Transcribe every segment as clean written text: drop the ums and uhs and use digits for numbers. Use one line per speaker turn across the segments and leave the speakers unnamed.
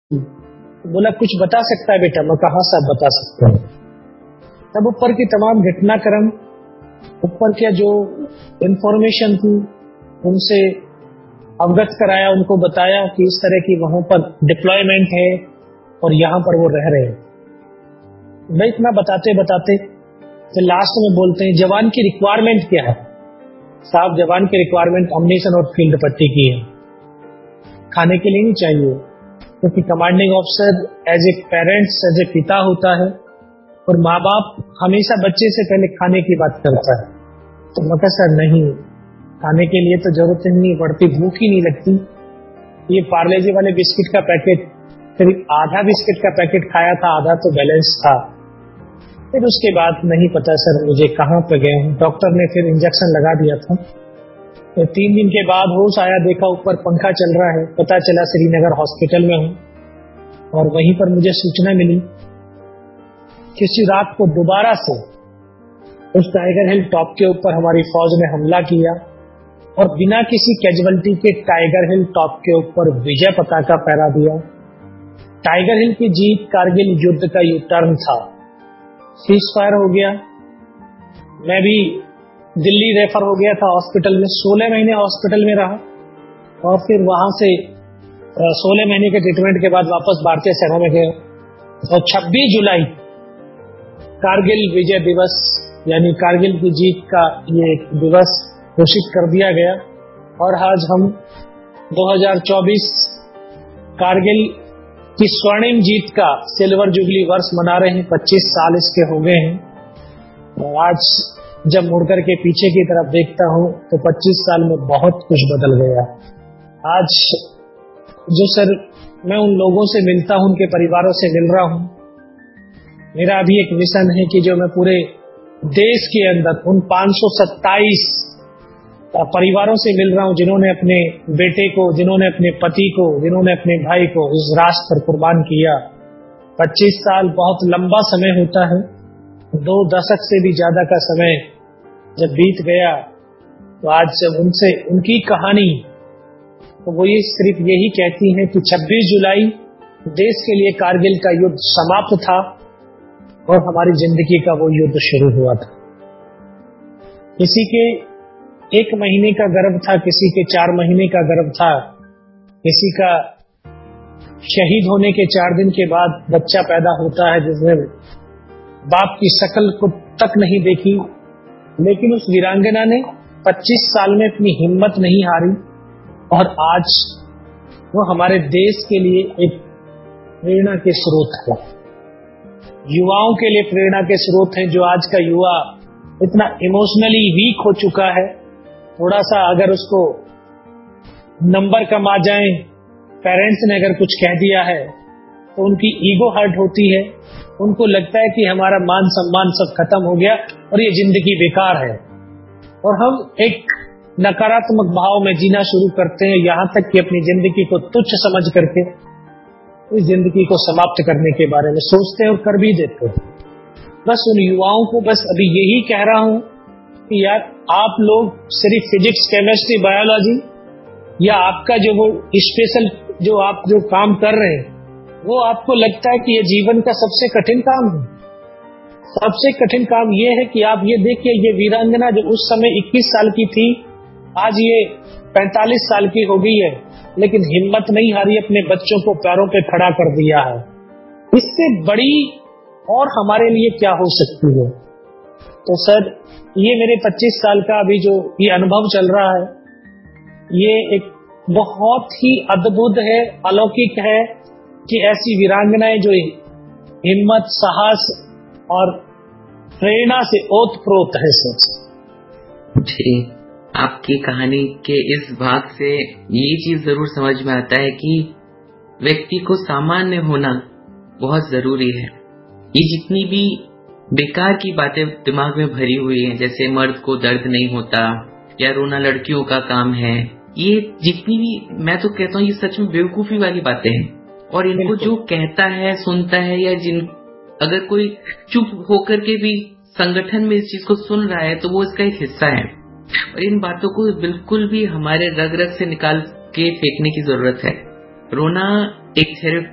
बोला कुछ बता सकता है बेटा? मैं कहा साहब बता सकता हूँ। तब ऊपर की तमाम घटनाक्रम, ऊपर के जो इंफॉर्मेशन थी उनसे अवगत कराया, उनको बताया कि इस तरह की वहां पर डिप्लॉयमेंट है और यहाँ पर वो रह रहे हैं। मैं इतना बताते बताते फिर लास्ट में बोलते हैं जवान की रिक्वायरमेंट क्या है? साहब जवान की रिक्वायरमेंट अम्युनिशन और फील्ड पट्टी की है, खाने के लिए नहीं चाहिए, क्योंकि commanding officer as a parents, as a पिता होता है और माँ बाप हमेशा बच्चे से पहले खाने की बात करता है। तो मैं कहा सर नहीं, खाने के लिए तो जरूरत ही नहीं पड़ती, भूख ही नहीं लगती। ये पार्ले-जी वाले बिस्किट का पैकेट, फिर आधा बिस्किट का पैकेट खाया था, आधा तो बैलेंस था। फिर उसके बाद नहीं पता सर मुझे कहाँ पे गए हूँ। डॉक्टर ने फिर इंजेक्शन लगा दिया था। तो 3 दिन के बाद होश आया, देखा ऊपर पंखा चल रहा है, पता चला श्रीनगर हॉस्पिटल में हूँ। और वहीं पर मुझे सूचना मिली किसी रात को दोबारा से उस टाइगर हिल टॉप के ऊपर हमारी फौज ने हमला किया और बिना किसी कैजुअलिटी के टाइगर हिल टॉप के ऊपर विजय पताका फहरा दिया। टाइगर हिल की जीत कारगिल युद्ध का यू टर्न था। सीज फायर हो गया, मैं भी दिल्ली रेफर हो गया था हॉस्पिटल में, 16 महीने हॉस्पिटल में रहा और फिर वहां से 16 महीने के ट्रीटमेंट के बाद वापस भारतीय सेना में गए। और 26 जुलाई कारगिल विजय दिवस यानी कारगिल की जीत का ये दिवस घोषित कर दिया गया। और आज हम 2024 कारगिल की स्वर्णिम जीत का सिल्वर जुबली वर्ष मना रहे हैं। 25 साल इसके हो गए हैं और आज जब मुड़कर के पीछे की तरफ देखता हूं तो 25 साल में बहुत कुछ बदल गया। आज जो सर मैं उन लोगों से मिलता हूं, उनके परिवारों से मिल रहा हूं, मेरा अभी एक मिशन है कि जो मैं पूरे देश के अंदर उन 527 परिवारों से मिल रहा हूं जिन्होंने अपने बेटे को, जिन्होंने अपने पति को, जिन्होंने अपने भाई को इस राष्ट्र पर कुर्बान किया। 25 साल बहुत लंबा समय होता है। 2 दशक से भी ज्यादा का समय जब बीत गया तो आज जब उनसे उनकी कहानी, तो वो ये सिर्फ यही कहती है कि 26 जुलाई देश के लिए कारगिल का युद्ध समाप्त था और हमारी जिंदगी का वो युद्ध शुरू हुआ था। किसी के 1 महीने का गर्भ था, किसी के 4 महीने का गर्भ था, किसी का शहीद होने के 4 दिन के बाद बच्चा पैदा होता है जिसने बाप की शक्ल को तक नहीं देखी। लेकिन उस वीरांगना ने 25 साल में अपनी हिम्मत नहीं हारी और आज वो हमारे देश के लिए एक प्रेरणा के स्रोत है, युवाओं के लिए प्रेरणा के स्रोत हैं। जो आज का युवा इतना इमोशनली वीक हो चुका है, थोड़ा सा अगर उसको नंबर कम आ जाए, पेरेंट्स ने अगर कुछ कह दिया है तो उनकी ईगो हर्ट होती है, उनको लगता है कि हमारा मान सम्मान सब खत्म हो गया और ये जिंदगी बेकार है और हम एक नकारात्मक भाव में जीना शुरू करते हैं, यहाँ तक कि अपनी जिंदगी को तुच्छ समझ करके इस जिंदगी को समाप्त करने के बारे में सोचते हैं और कर भी देते हैं। बस उन युवाओं को बस अभी यही कह रहा हूं कि यार आप लोग सिर्फ फिजिक्स, केमिस्ट्री, बायोलॉजी या आपका जो वो स्पेशल जो आप जो काम कर रहे हैं वो आपको लगता है कि ये जीवन का सबसे कठिन काम है। सबसे कठिन काम ये है कि आप ये देखिए, ये वीरांगना जो उस समय 21 साल की थी आज ये 45 साल की हो गई है, लेकिन हिम्मत नहीं हारी, अपने बच्चों को पैरों पे खड़ा कर दिया है। इससे बड़ी और हमारे लिए क्या हो सकती है? तो सर ये मेरे 25 साल का अभी जो ये अनुभव चल रहा है, ये एक बहुत ही अद्भुत है, अलौकिक है कि ऐसी वीरांगनाएं जो हिम्मत, साहस और प्रेरणा से ओतप्रोत है। सर
जी, आपकी कहानी के इस भाग से ये चीज जरूर समझ में आता है कि व्यक्ति को सामान्य होना बहुत जरूरी है। ये जितनी भी बेकार की बातें दिमाग में भरी हुई हैं, जैसे मर्द को दर्द नहीं होता या रोना लड़कियों का काम है, ये जितनी भी, मैं तो कहता हूँ ये सच में बेवकूफी वाली बातें हैं। और इनको जो कहता है, सुनता है, या अगर कोई चुप होकर के भी संगठन में इस चीज को सुन रहा है तो वो इसका एक हिस्सा है। और इन बातों को बिल्कुल भी हमारे रग रग से निकाल के फेंकने की जरूरत है। रोना एक थेरेपी है।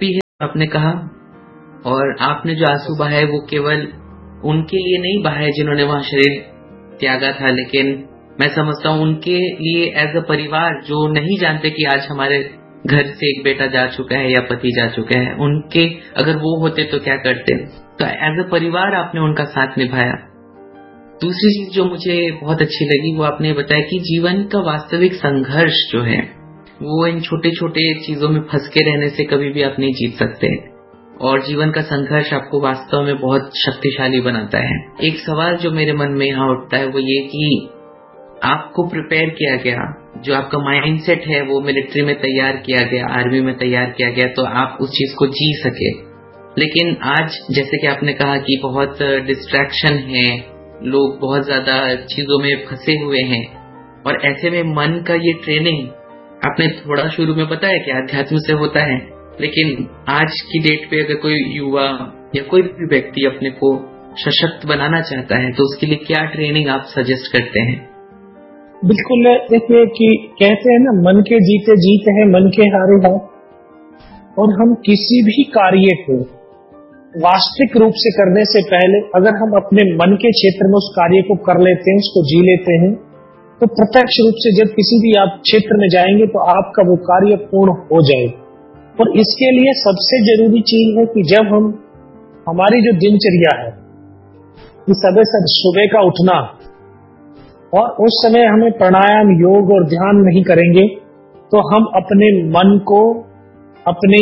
आपने कहा, और आपने जो आंसू बहाए वो केवल उनके लिए नहीं बहाए जिन्होंने वहां शरीर त्यागा था, लेकिन मैं समझता हूँ उनके लिए एज अ परिवार जो नहीं जानते कि आज हमारे घर से एक बेटा जा चुका है या पति जा चुका है, उनके अगर वो होते तो क्या करते। तो एज अ परिवार आपने उनका साथ निभाया। दूसरी चीज जो मुझे बहुत अच्छी लगी वो आपने बताया कि जीवन का वास्तविक संघर्ष जो है वो इन छोटे छोटे चीजों में फंस के रहने से कभी भी आप नहीं जीत सकते, और जीवन का संघर्ष आपको वास्तव में बहुत शक्तिशाली बनाता है। एक सवाल जो मेरे मन में यहाँ उठता है वो ये कि आपको प्रिपेयर किया गया, जो आपका माइंडसेट है वो मिलिट्री में तैयार किया गया, आर्मी में तैयार किया गया, तो आप उस चीज को जी सके। लेकिन आज जैसे कि आपने कहा कि बहुत डिस्ट्रैक्शन है, लोग बहुत ज्यादा चीजों में फंसे हुए हैं, और ऐसे में मन का ये ट्रेनिंग आपने थोड़ा शुरू में बताया कि अध्यात्म से होता है, लेकिन आज की डेट पे अगर कोई युवा या कोई भी व्यक्ति अपने को सशक्त बनाना चाहता है तो उसके लिए क्या ट्रेनिंग आप सजेस्ट करते हैं?
बिल्कुल, देखिए कि कहते हैं ना, मन के जीते जीत है, मन के हारे हार। और हम किसी भी कार्य को वास्तविक रूप से करने से पहले अगर हम अपने मन के क्षेत्र में उस कार्य को कर लेते हैं, उसको जी लेते हैं, तो प्रत्यक्ष रूप से जब किसी भी आप क्षेत्र में जाएंगे तो आपका वो कार्य पूर्ण हो जाएगा। और इसके लिए सबसे जरूरी चीज है कि जब हम हमारी जो दिनचर्या है कि सुबह का उठना, और उस समय हमें प्राणायाम, योग और ध्यान नहीं करेंगे तो हम अपने मन को अपने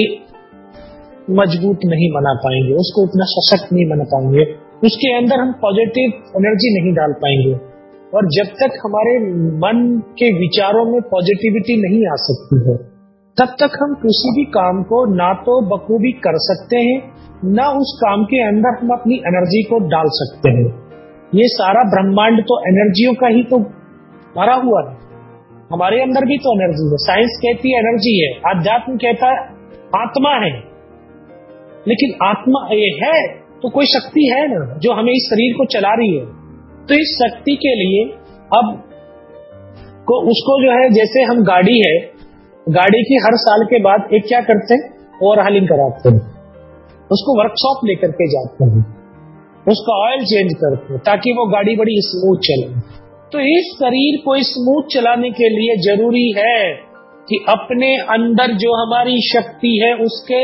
मजबूत नहीं बना पाएंगे, उसको इतना सशक्त नहीं बना पाएंगे, उसके अंदर हम पॉजिटिव एनर्जी नहीं डाल पाएंगे। और जब तक हमारे मन के विचारों में पॉजिटिविटी नहीं आ सकती है तब तक हम किसी भी काम को ना तो बखूबी कर सकते हैं, ना उस काम के अंदर हम अपनी एनर्जी को डाल सकते हैं। ये सारा ब्रह्मांड तो एनर्जियों का ही तो भरा हुआ है, हमारे अंदर भी तो एनर्जी है। साइंस कहती है एनर्जी है, अध्यात्म कहता है आत्मा है। लेकिन आत्मा ये है तो कोई शक्ति है ना जो हमें इस शरीर को चला रही है। तो इस शक्ति के लिए अब उसको जो है, जैसे हम गाड़ी है, गाड़ी की हर साल के बाद एक क्या करते हैं, ओवरहालिंग कराते हैं, उसको वर्कशॉप लेकर के जाते हैं, उसका ऑयल चेंज करते हैं ताकि वो गाड़ी बड़ी स्मूथ चले। तो इस शरीर को स्मूथ चलाने के लिए जरूरी है कि अपने अंदर जो हमारी शक्ति है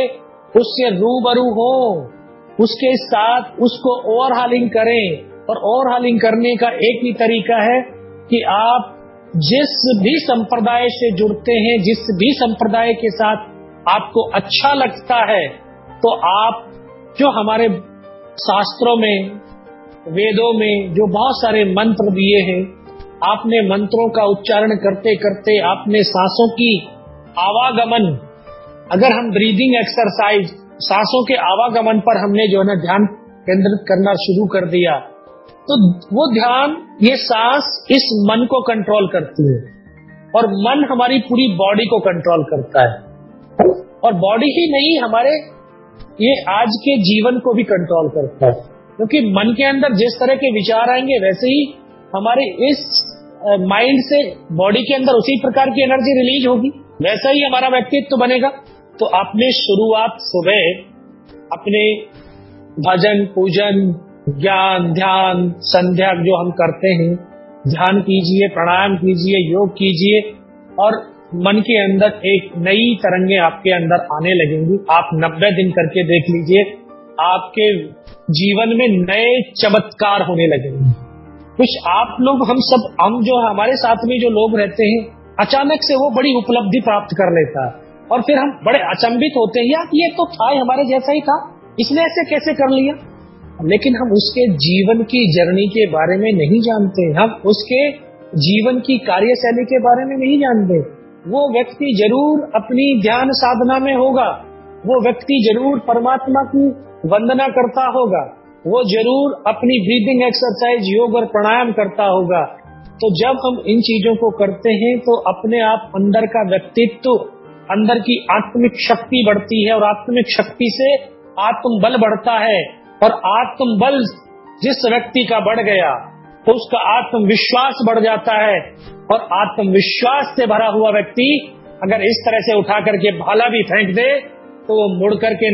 उससे रूबरू हो, उसके साथ उसको ओवरहालिंग करें। और ओवरहालिंग करने का एक ही तरीका है कि आप जिस भी संप्रदाय से जुड़ते हैं, जिस भी संप्रदाय के साथ आपको अच्छा लगता है, तो आप जो हमारे शास्त्रों में, वेदों में जो बहुत सारे मंत्र दिए हैं, आपने मंत्रों का उच्चारण करते करते आपने सांसों की आवागमन, अगर हम ब्रीदिंग एक्सरसाइज, सांसों के आवागमन पर हमने जो है ना ध्यान केंद्रित करना शुरू कर दिया, तो वो ध्यान, ये सांस इस मन को कंट्रोल करती है, और मन हमारी पूरी बॉडी को कंट्रोल करता है। और बॉडी ही नहीं, हमारे ये आज के जीवन को भी कंट्रोल करता है, क्योंकि मन के अंदर जिस तरह के विचार आएंगे वैसे ही हमारे इस माइंड से बॉडी के अंदर उसी प्रकार की एनर्जी रिलीज होगी, वैसा ही हमारा व्यक्तित्व बनेगा। तो आपने शुरुआत सुबह अपने भजन, पूजन, ज्ञान, ध्यान, संध्या जो हम करते हैं, ध्यान कीजिए, प्राणायाम कीजिए, योग कीजिए, और मन के अंदर एक नई तरंगें आपके अंदर आने लगेंगी। आप 90 दिन करके देख लीजिए, आपके जीवन में नए चमत्कार होने लगेंगे। कुछ आप लोग, हम जो हमारे साथ में जो लोग रहते हैं, अचानक से वो बड़ी उपलब्धि प्राप्त कर लेता है, और फिर हम बड़े अचंभित होते हैं, यार ये तो था, हमारे जैसा ही था, इसने ऐसे कैसे कर लिया। लेकिन हम उसके जीवन की जर्नी के बारे में नहीं जानते, हम उसके जीवन की कार्यशैली के बारे में नहीं जानते। वो व्यक्ति जरूर अपनी ध्यान साधना में होगा, वो व्यक्ति जरूर परमात्मा की वंदना करता होगा, वो जरूर अपनी ब्रीदिंग एक्सरसाइज, योग और प्राणायाम करता होगा। तो जब हम इन चीजों को करते हैं तो अपने आप अंदर का व्यक्तित्व, अंदर की आत्मिक शक्ति बढ़ती है, और आत्मिक शक्ति से आत्मबल बढ़ता है। और आत्मबल जिस व्यक्ति का बढ़ गया तो उसका आत्मविश्वास बढ़ जाता है, और आत्मविश्वास से भरा हुआ व्यक्ति अगर इस तरह से उठा करके भाला भी फेंक दे तो वो मुड़ करके